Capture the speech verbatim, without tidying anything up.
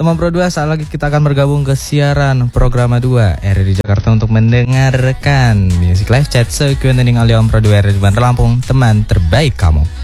Teman Pro dua, saat lagi kita akan bergabung ke siaran Programa dua R R I Jakarta untuk mendengarkan Music Live Chat Sequence Ending Aliom Pro dua R R I Bandar Lampung, teman terbaik kamu.